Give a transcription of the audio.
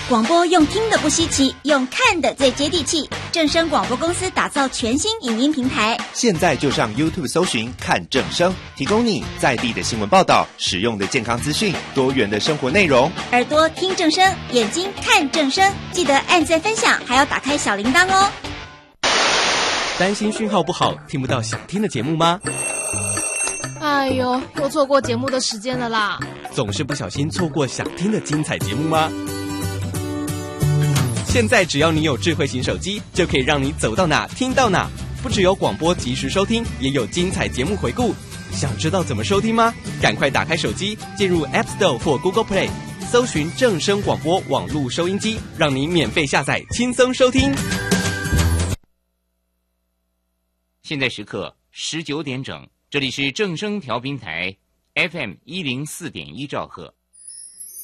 广播用听的不稀奇，用看的最接地气。正声广播公司打造全新影音平台， 现在就上 YouTube 搜寻看正声，提供你在地的新闻报道、实用的健康资讯、多元的生活内容。 耳朵听正声，眼睛看正声，记得按赞分享，还要打开小铃铛哦。 担心讯号不好，听不到想听的节目吗？ 哎呦，又错过节目的时间了啦！ 总是不小心错过想听的精彩节目吗？现在只要你有智慧型手机，就可以让你走到哪听到哪。不只有广播及时收听，也有精彩节目回顾。想知道怎么收听吗？赶快打开手机，进入 App Store 或 Google Play， 搜寻正声广播网络收音机，让你免费下载，轻松收听。 现在时刻19点整，这里是正声调频台 FM104.1兆赫。